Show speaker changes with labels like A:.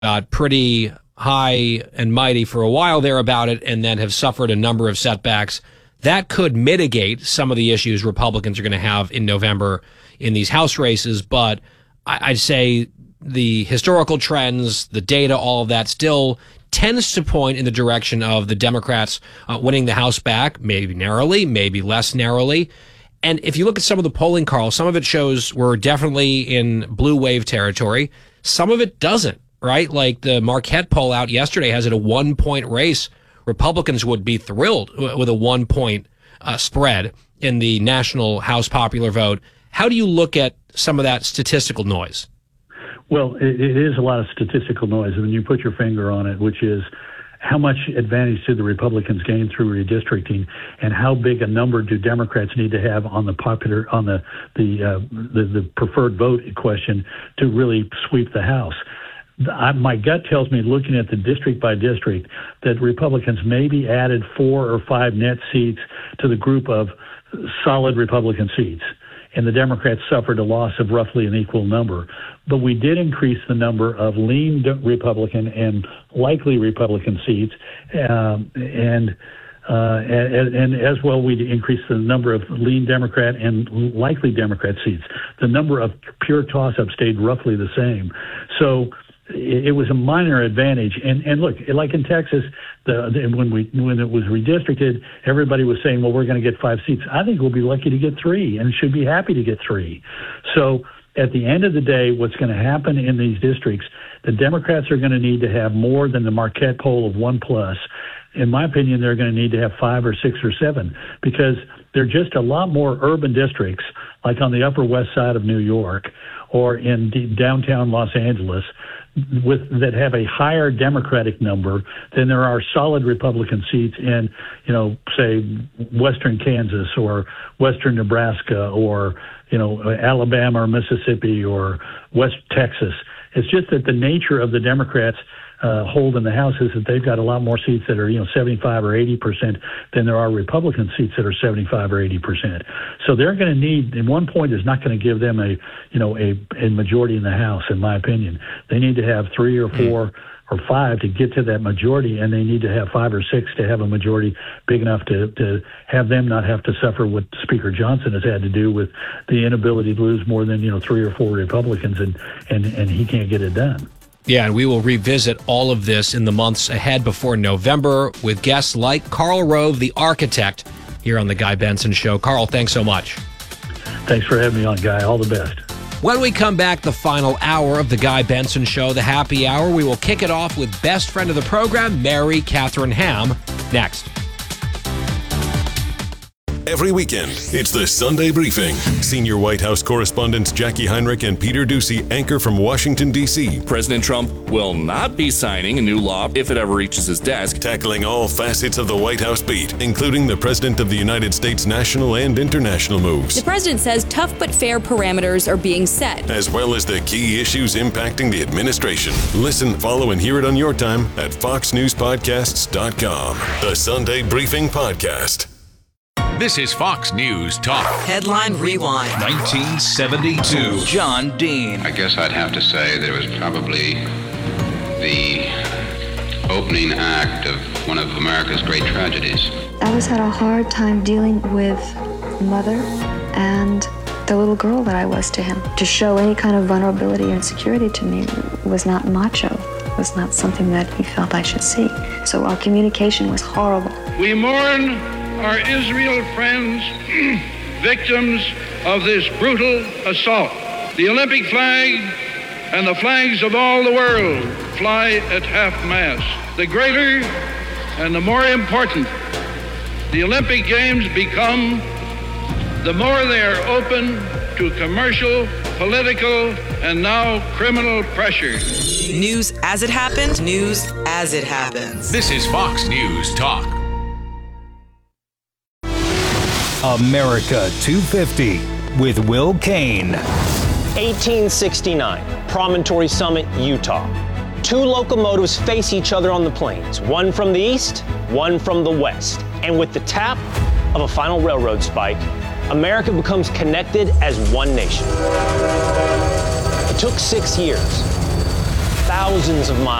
A: pretty high and mighty for a while there about it, and then have suffered a number of setbacks. That could mitigate some of the issues Republicans are going to have in November in these House races. But I'd say the historical trends, the data, all of that still tends to point in the direction of the Democrats winning the House back, maybe narrowly, maybe less narrowly. And if you look at some of the polling, Carl, some of it shows we're definitely in blue wave territory. Some of it doesn't, right? Like the Marquette poll out yesterday has it a 1-point race. Republicans would be thrilled with a 1-point spread in the national House popular vote. How do you look at some of that statistical noise?
B: Well, it is a lot of statistical noise, and you put your finger on it, which is how much advantage do the Republicans gain through redistricting, and how big a number do Democrats need to have on the preferred vote question to really sweep the House? My gut tells me, looking at the district by district, that Republicans maybe added 4 or 5 net seats to the group of solid Republican seats, and the Democrats suffered a loss of roughly an equal number. But we did increase the number of lean Republican and likely Republican seats, and as well, we increased the number of lean Democrat and likely Democrat seats. The number of pure toss-up stayed roughly the same. So it was a minor advantage. And look, like in Texas, when it was redistricted, everybody was saying, well, we're going to get 5 seats. I think we'll be lucky to get 3 and should be happy to get 3. So at the end of the day, what's going to happen in these districts, the Democrats are going to need to have more than the Marquette poll of 1+. In my opinion, they're going to need to have 5 or 6 or 7, because they're just a lot more urban districts, like on the Upper West Side of New York or in downtown Los Angeles, that have a higher Democratic number than there are solid Republican seats in, say, western Kansas or western Nebraska or, Alabama or Mississippi or West Texas. It's just that the nature of the Democrats hold in the House is that they've got a lot more seats that are 75 or 80% than there are Republican seats that are 75 or 80%. So they're going to need, and 1 point is not going to give them a majority in the House, in my opinion. They need to have 3 or 4 or 5 to get to that majority, and they need to have 5 or 6 to have a majority big enough to have them not have to suffer what Speaker Johnson has had to do with the inability to lose more than 3 or 4 Republicans, and he can't get it done.
A: Yeah, and we will revisit all of this in the months ahead before November with guests like Karl Rove, the architect, here on The Guy Benson Show. Karl, thanks so much.
B: Thanks for having me on, Guy. All the best.
A: When we come back, the final hour of The Guy Benson Show, the happy hour, we will kick it off with best friend of the program, Mary Catherine Ham, next.
C: Every weekend, it's the Sunday Briefing. Senior White House correspondents Jackie Heinrich and Peter Doocy anchor from Washington, D.C.
D: President Trump will not be signing a new law if it ever reaches his desk.
C: Tackling all facets of the White House beat, including the President of the United States' national and international moves.
E: The president says tough but fair parameters are being set,
C: as well as the key issues impacting the administration. Listen, follow, and hear it on your time at FoxNewsPodcasts.com. The Sunday Briefing Podcast.
F: This is Fox News Talk.
G: Headline Rewind.
F: 1972.
H: John Dean.
I: I guess I'd have to say there was probably the opening act of one of America's great tragedies.
J: I always had a hard time dealing with mother and the little girl that I was to him. To show any kind of vulnerability or insecurity to me was not macho. Was not something that he felt I should see. So our communication was horrible.
K: We mourn our Israel friends, victims of this brutal assault. The Olympic flag and the flags of all the world fly at half-mast. The greater and the more important the Olympic Games become, the more they are open to commercial, political, and now criminal pressure.
G: News as it happened, news as it happens.
F: This is Fox News Talk.
L: America 250 with Will Kane.
M: 1869, Promontory Summit, Utah. 2 locomotives face each other on the plains, one from the east, one from the west. And with the tap of a final railroad spike, America becomes connected as one nation. It took 6 years. thousands of miles